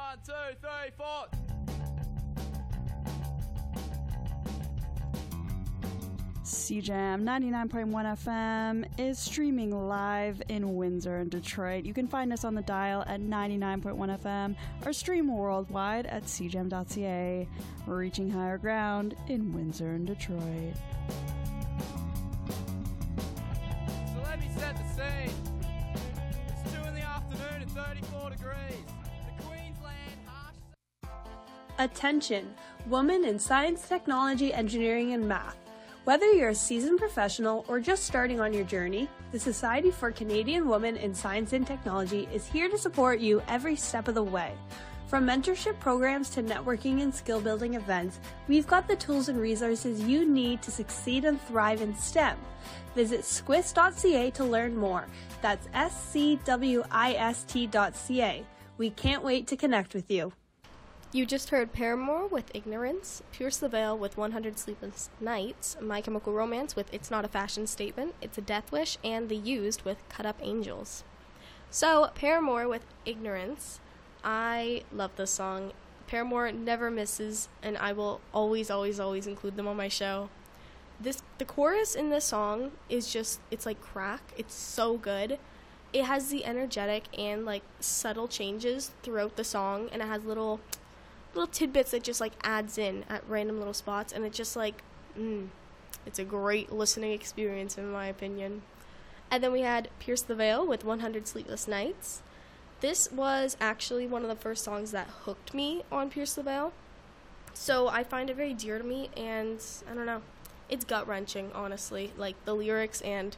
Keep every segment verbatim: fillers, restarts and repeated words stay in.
One, two, three, four. C Jam ninety-nine point one F M is streaming live in Windsor and Detroit. You can find us on the dial at ninety-nine point one F M or stream worldwide at c jam dot c a. Reaching higher ground in Windsor and Detroit. So let me set the scene. It's two in the afternoon and thirty-four degrees. The Queensland harsh... Attention, women in science, technology, engineering, and math. Whether you're a seasoned professional or just starting on your journey, the Society for Canadian Women in Science and Technology is here to support you every step of the way. From mentorship programs to networking and skill building events, we've got the tools and resources you need to succeed and thrive in STEM. Visit squist dot c a to learn more. That's S C W I S T dot C A. We can't wait to connect with you. You just heard Paramore with Ignorance, Pierce the Veil with one hundred Sleepless Nights, My Chemical Romance with It's Not a Fashion Statement, It's a Death Wish, and The Used with Cut Up Angels. So, Paramore with Ignorance. I love this song. Paramore never misses, and I will always, always, always include them on my show. This the chorus in this song is just, it's like crack. It's so good. It has the energetic and like subtle changes throughout the song, and it has little... little tidbits that just like adds in at random little spots, and it just like mm, it's a great listening experience in my opinion. And then we had Pierce the Veil with one hundred Sleepless Nights. This was actually one of the first songs that hooked me on Pierce the Veil, so I find it very dear to me, and I don't know, it's gut-wrenching, honestly, like the lyrics and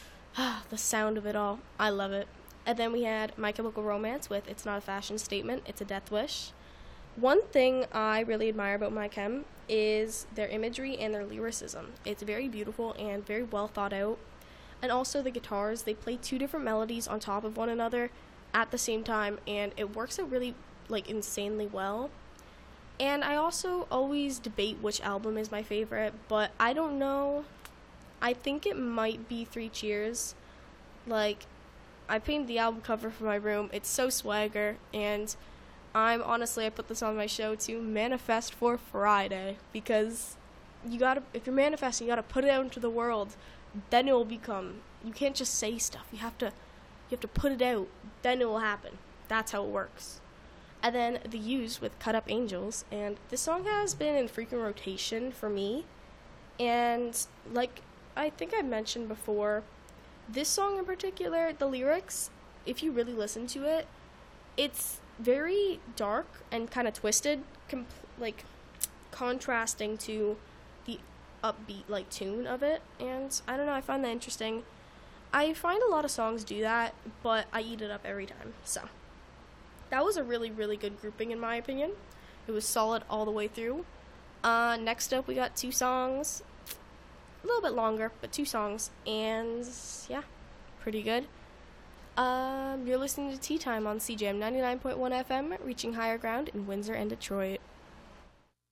ah, the sound of it all. I love it. And then we had My Chemical Romance with It's Not a Fashion Statement, It's a Death Wish. One thing I really admire about My Chem is their imagery and their lyricism. It's very beautiful and very well thought out. And also the guitars, they play two different melodies on top of one another at the same time, and it works out really, like, insanely well. And I also always debate which album is my favorite, but I don't know. I think it might be Three Cheers. Like, I painted the album cover for my room. It's so swagger, and... I'm honestly, I put this on my show to manifest for Friday, because you gotta, if you're manifesting, you gotta put it out into the world, then it will become. You can't just say stuff. You have to, you have to put it out, then it will happen. That's how it works. And then The Used with Cut Up Angels, and this song has been in frequent rotation for me, and like I think I mentioned before, this song in particular, the lyrics, if you really listen to it, it's very dark and kind of twisted, comp- like contrasting to the upbeat like tune of it, and I don't know, I find that interesting. I find a lot of songs do that, but I eat it up every time. So that was a really, really good grouping in my opinion. It was solid all the way through. Uh, next up we got two songs, a little bit longer, but two songs, and yeah, pretty good. Um, you're listening to Tea Time on C J M ninety-nine point one F M, reaching higher ground in Windsor and Detroit.